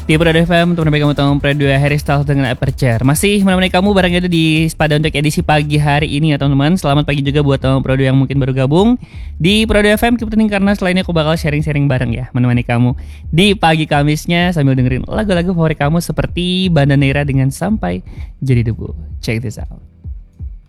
Di Produk FM, teman kamu tahu Produk Harry Styles dengan Aperture. Masih menemani kamu bareng itu di pada untuk edisi pagi hari ini ya teman-teman. Selamat pagi juga buat teman Produk yang mungkin baru gabung di Produk FM. Keep tuning karena selainnya aku bakal sharing-sharing bareng ya, menemani kamu di pagi Kamisnya sambil dengerin lagu-lagu favorit kamu seperti Bandanera dengan Sampai Jadi Debu. Check this out.